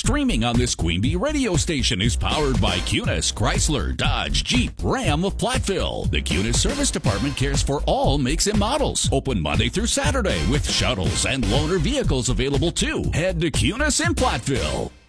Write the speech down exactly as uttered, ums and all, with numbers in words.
Streaming on this Queen Bee radio station is powered by Cunis, Chrysler, Dodge, Jeep, Ram of Platteville. The Cunis Service Department cares for all makes and models. Open Monday through Saturday with shuttles and loaner vehicles available too. Head to Cunis in Platteville.